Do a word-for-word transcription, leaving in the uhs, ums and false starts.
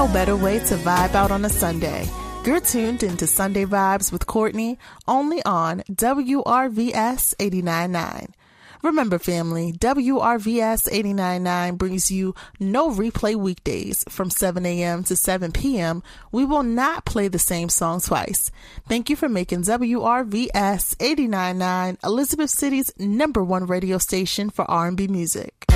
No better way to vibe out on a Sunday. You're tuned into Sunday Vibes with Courtney, only on W R V S eighty-nine point nine. Remember, family, W R V S eighty-nine point nine brings you no replay weekdays from seven a.m. to seven p.m. We will not play the same song twice. Thank you for making W R V S eighty-nine point nine Elizabeth City's number one radio station for R and B music.